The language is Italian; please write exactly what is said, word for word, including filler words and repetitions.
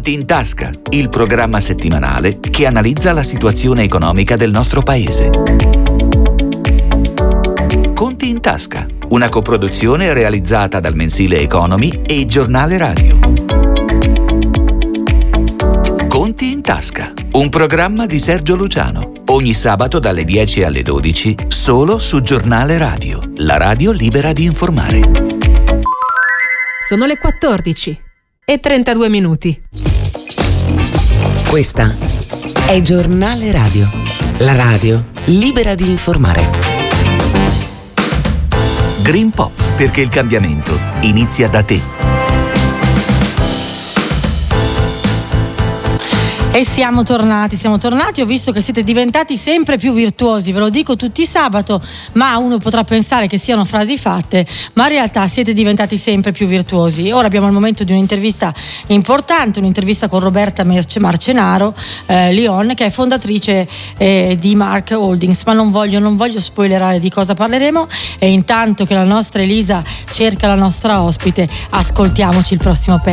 Conti in tasca, il programma settimanale che analizza la situazione economica del nostro paese. Conti in tasca, una coproduzione realizzata dal mensile Economy e Giornale Radio. Conti in tasca, un programma di Sergio Luciano, ogni sabato dalle dieci alle dodici, solo su Giornale Radio, la radio libera di informare. Sono le quattordici e trentadue minuti. Questa è Giornale Radio, la radio libera di informare. Green Pop, perché il cambiamento inizia da te. E siamo tornati, siamo tornati, ho visto che siete diventati sempre più virtuosi, ve lo dico tutti sabato, ma uno potrà pensare che siano frasi fatte, ma in realtà siete diventati sempre più virtuosi. Ora abbiamo il momento di un'intervista importante, un'intervista con Roberta Marcenaro, eh, Lion, che è fondatrice eh, di Mark Holdings, ma non voglio, non voglio spoilerare di cosa parleremo, e intanto che la nostra Elisa cerca la nostra ospite, ascoltiamoci il prossimo pezzo.